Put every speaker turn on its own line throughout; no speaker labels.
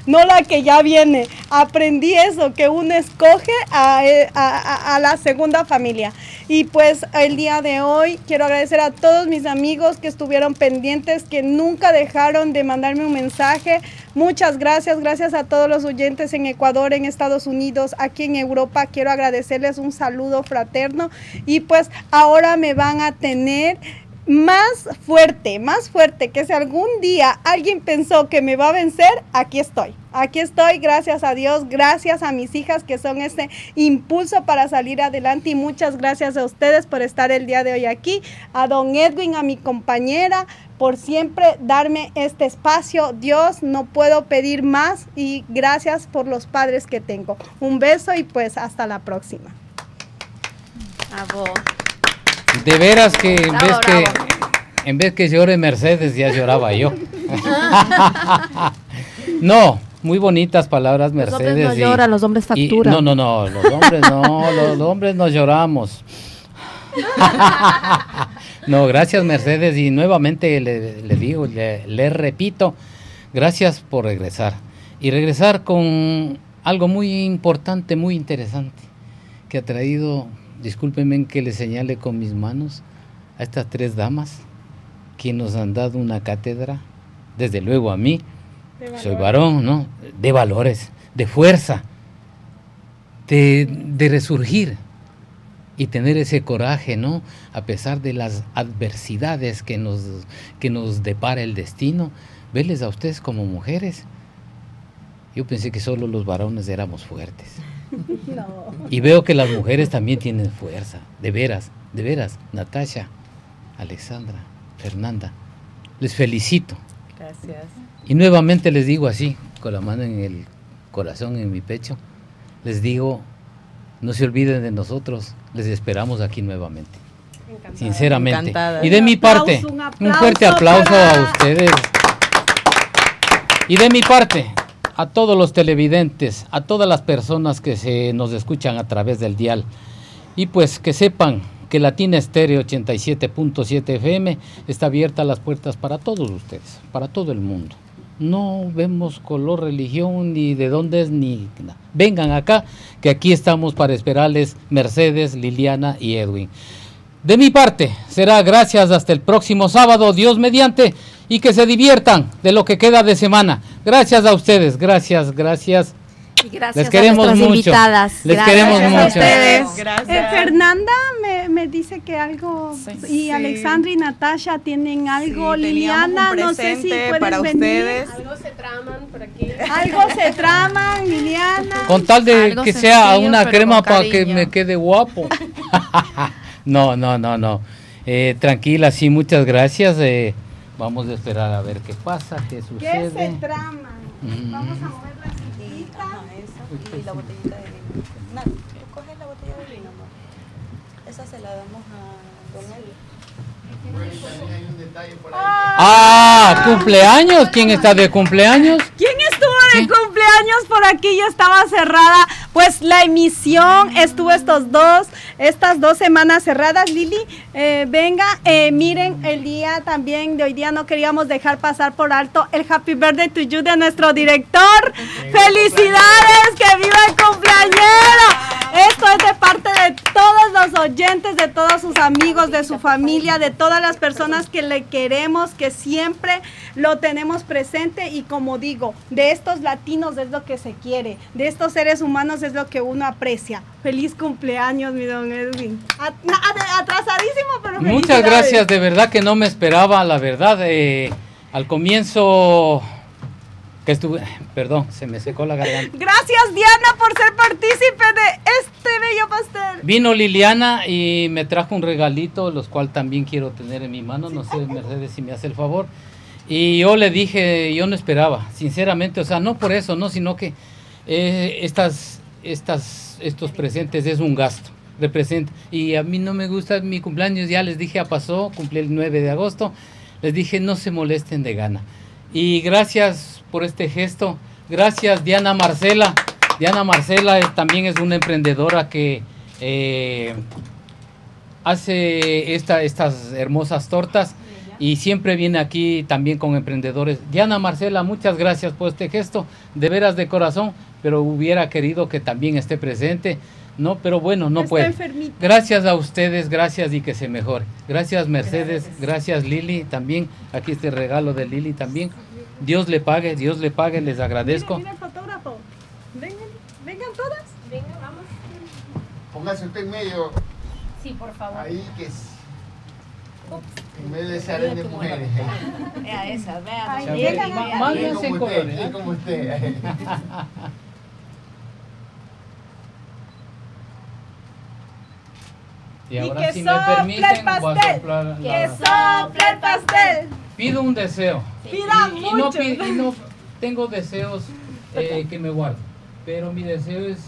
no la que ya viene. Aprendí eso, que uno escoge a la segunda familia. Y pues el día de hoy quiero agradecer a todos mis amigos que estuvieron pendientes, que nunca dejaron de mandarme un mensaje. Muchas gracias, gracias a todos los oyentes en Ecuador, en Estados Unidos, aquí en Europa. Quiero agradecerles un saludo fraterno y pues ahora me van a tener más fuerte, que si algún día alguien pensó que me va a vencer, aquí estoy, gracias a Dios, gracias a mis hijas que son ese impulso para salir adelante y muchas gracias a ustedes por estar el día de hoy aquí, a don Edwin, a mi compañera, por siempre darme este espacio. Dios, no puedo pedir más y gracias por los padres que tengo. Un beso y pues hasta la próxima.
Bravo.
De veras que en vez que llore Mercedes, ya lloraba yo. No, muy bonitas palabras, Mercedes.
Los hombres no lloran, los hombres facturan.
No, los hombres no lloramos. No, gracias Mercedes y nuevamente le digo, le repito, gracias por regresar. Y regresar con algo muy importante, muy interesante, que ha traído... Discúlpenme que le señale con mis manos a estas tres damas que nos han dado una cátedra, desde luego a mí, soy varón, ¿no? De valores, de fuerza, de resurgir y tener ese coraje, ¿no? A pesar de las adversidades que nos depara el destino, verles a ustedes como mujeres. Yo pensé que solo los varones éramos fuertes. No. Y veo que las mujeres también tienen fuerza, de veras, Natasha, Alexandra, Fernanda, les felicito.
Gracias.
Y nuevamente les digo así, con la mano en el corazón, en mi pecho, les digo, no se olviden de nosotros, les esperamos aquí nuevamente. Encantada. Sinceramente. Encantada. Y de mi parte, un fuerte aplauso a ustedes. Y de mi parte, a todos los televidentes, a todas las personas que nos escuchan a través del dial. Y pues que sepan que Latina Estéreo 87.7 FM está abierta a las puertas para todos ustedes, para todo el mundo. No vemos color, religión, ni de dónde es, ni nada. Vengan acá, que aquí estamos para esperarles Mercedes, Liliana y Edwin. De mi parte, será gracias hasta el próximo sábado, Dios mediante, y que se diviertan de lo que queda de semana. Gracias a ustedes, gracias.
Y gracias
les queremos
a nuestras
mucho.
invitadas.
Les
gracias
queremos mucho.
A ustedes.
Gracias. Fernanda me dice que algo, y sí. Alexandra y Natasha tienen algo, sí, Liliana, no sé si puedes para venir. Ustedes.
Algo se traman por aquí.
Algo se traman, Liliana.
Con tal de algo que sea una crema para que me quede guapo. No. Tranquila, sí, muchas gracias. Vamos a esperar a ver qué pasa, qué sucede.
¿Qué se traman? Vamos a mover la sillita.
Y la botellita de vino. No, tú coges la botella de vino, amor. Esa se la damos a don Eli.
Hay un detalle por ahí. ¿Cumpleaños? ¿Quién está de cumpleaños?
¿Quién estuvo de cumpleaños por aquí? Ya estaba cerrada. Pues la emisión estuvo estas 2 semanas cerradas. Lili, venga, miren, el día también de hoy día no queríamos dejar pasar por alto el Happy Birthday to You de nuestro director. ¡Felicidades! ¡Que viva el cumpleañero! Esto es de parte de todos los oyentes, de todos sus amigos, de su familia, de todas las personas que le queremos, que siempre lo tenemos presente y como digo, de estos latinos es lo que se quiere, de estos seres humanos es lo que uno aprecia. Feliz cumpleaños, mi don Edwin. Atrasadísimo, pero felicidades.
Muchas gracias, de verdad que no me esperaba, la verdad, al comienzo... que estuve, perdón, se me secó la garganta.
Gracias, Diana, por ser partícipe de este bello pastel.
Vino Liliana y me trajo un regalito, los cual también quiero tener en mi mano, no sé, Mercedes, si me hace el favor. Y yo le dije, yo no esperaba, sinceramente, o sea, no por eso, no, sino que estos presentes es un gasto, representa. Y a mí no me gusta mi cumpleaños, ya les dije, ya pasó, cumplí el 9 de agosto, les dije, no se molesten de gana. Y gracias por este gesto. Gracias, Diana Marcela. Diana Marcela también es una emprendedora que hace estas hermosas tortas. y siempre viene aquí también con emprendedores. Diana Marcela, muchas gracias por este gesto, de veras de corazón, pero hubiera querido que también esté presente, ¿no? Pero bueno, no puede. Gracias a ustedes, gracias y que se mejore. Gracias Mercedes, gracias Lili también, aquí este regalo de Lili también. Dios le pague, les agradezco.
Mira el fotógrafo. Vengan todas.
Venga, vamos.
Póngase usted en medio.
Sí, por favor.
Ahí que es. En medio de ese aren de mujeres.
Vea esas, vea.
Más bien se colores.
Como usted.
Y ahora,
que
si me
sople
permiten,
el pastel,
voy a soplar
que sople el pastel.
Pido un deseo.
Pida
y
mucho.
Y no tengo deseos que me guardo, pero mi deseo es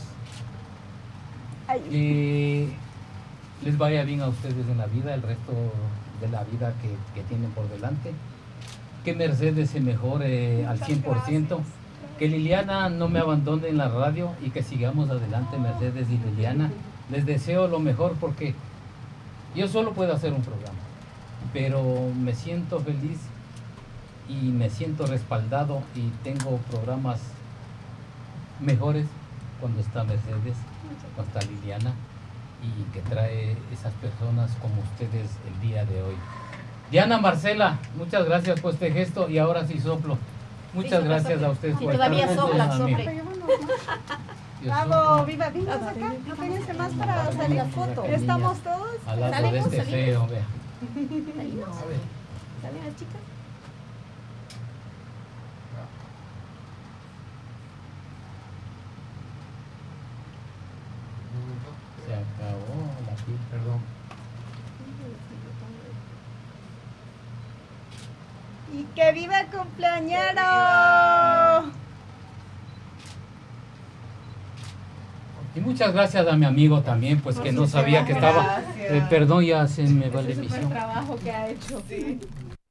que les vaya bien a ustedes en la vida, el resto de la vida que tienen por delante. Que Mercedes se mejore al 100%. Que Liliana no me abandone en la radio y que sigamos adelante, Mercedes y Liliana. Les deseo lo mejor porque yo solo puedo hacer un programa, pero me siento feliz y me siento respaldado y tengo programas mejores cuando está Mercedes, cuando está Liliana y que trae esas personas como ustedes el día de hoy. Diana Marcela, muchas gracias por este gesto y ahora sí soplo. Muchas gracias a ustedes por estar
todavía sopla,
presentes,
sople.
Bravo, viva, viva acá. No péguense más para salir la foto. ¿Estamos todos?
al lado de este feo, vea.
¿Salen las chicas?
Se acabó la pila, perdón.
Y que viva el cumpleañero.
Y muchas gracias a mi amigo también, pues que no sabía que estaba. Perdón, ya se me va la emisión.
Trabajo que ha hecho. Sí.